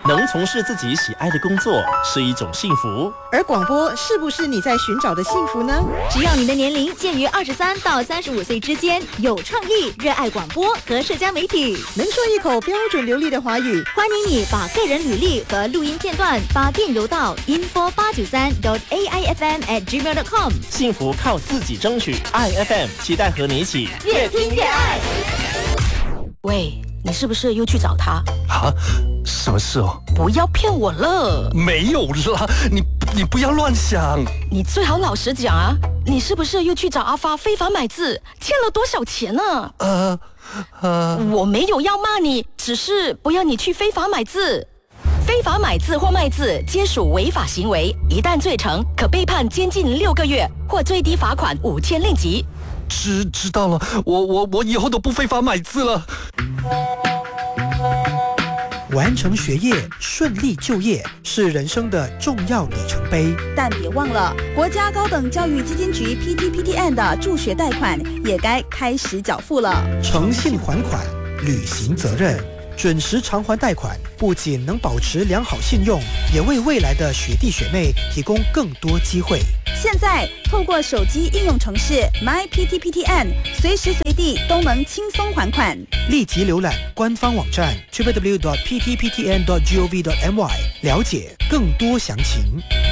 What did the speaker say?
能从事自己喜爱的工作是一种幸福。 而广播是不是你在寻找的幸福呢？ 只要你的年龄介于23到35岁之间，有创意，热爱广播和社交媒体， 能说一口标准流利的华语， 欢迎你把个人履历和录音片段发电邮到 info893.aifm@gmail.com。 幸福靠自己争取，爱 FM 期待和你一起越听越爱。 喂，你是不是又去找他？ 啊，什么事哦？ 不要骗我了！ 没有啦，你不要乱想。 你最好老实讲啊，你是不是又去找阿发非法买字，欠了多少钱呢？我没有要骂你，只是不要你去非法买字。非法买字或卖字皆属违法行为，一旦罪成，可被判监禁6个月，或最低罚款5000令吉。 知道了，我以后都不非法买字了。 完成学业，顺利就业是人生的重要里程碑。 但别忘了，国家高等教育基金局 PTPTN 的助学贷款也该开始缴付了。 诚信还款，履行责任，准时偿还贷款，不仅能保持良好信用，也为未来的学弟学妹提供更多机会。 现在透过手机应用程式 MyPTPTN， 随时随地都能轻松还款。 立即浏览官方网站 www.ptptn.gov.my 了解更多详情。